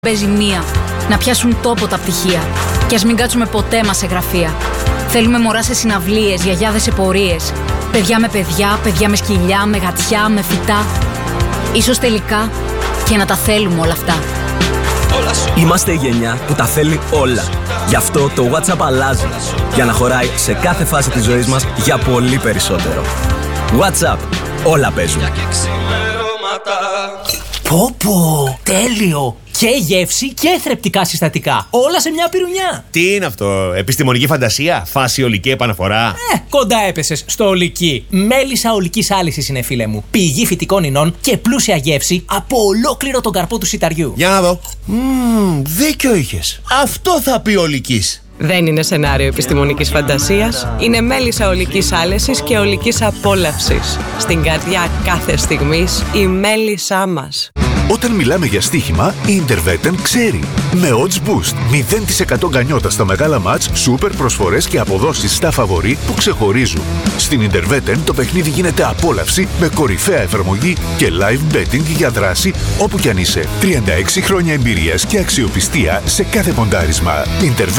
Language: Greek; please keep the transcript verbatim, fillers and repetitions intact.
Παίζει μία, να πιάσουν τόπο τα πτυχία. Κι ας μην κάτσουμε ποτέ μας σε γραφεία. Θέλουμε μωρά σε συναυλίες, γιαγιάδες σε πορείες. Παιδιά με παιδιά, παιδιά με σκυλιά, με γατιά, με φυτά. Ίσως τελικά και να τα θέλουμε όλα αυτά. Είμαστε η γενιά που τα θέλει όλα. Γι' αυτό το WhatsApp αλλάζει. Για να χωράει σε κάθε φάση της ζωής μας για πολύ περισσότερο. WhatsApp. Όλα παίζουν. Πω πω, τέλειο! Και γεύση και θρεπτικά συστατικά. Όλα σε μια πυρουνιά. Τι είναι αυτό, επιστημονική φαντασία, φάση ολική επαναφορά? Ε, κοντά έπεσες στο ολική. Μέλισσα ολικής άλυσης είναι, φίλε μου. Πηγή φυτικών ινών και πλούσια γεύση από ολόκληρο τον καρπό του σιταριού. Για να δω. Μμμ, δίκιο είχες. Αυτό θα πει ολικής. Δεν είναι σενάριο επιστημονικής φαντασίας. Είναι μέλισσα ολικής άλεσης και ολικής απόλαυσης. Στην καρδιά κάθε στιγμής η μέλισσά μας. Όταν μιλάμε για στοίχημα, η Interveten ξέρει. Με Odds Boost, μηδέν τοις εκατό γκανιότα στα μεγάλα μάτς, σούπερ προσφορές και αποδόσεις στα φαβορί που ξεχωρίζουν. Στην Interveten το παιχνίδι γίνεται απόλαυση με κορυφαία εφαρμογή και live betting για δράση όπου κι αν είσαι. τριάντα έξι χρόνια εμπειρίας και αξιοπιστία σε κάθε ποντάρισμα. Interveten.